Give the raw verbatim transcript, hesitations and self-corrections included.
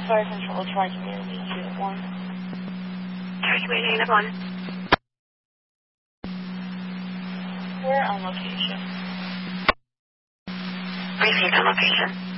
Fire Control, Charging Unity Unit one. Charging Unit one. We're on location. Received on location.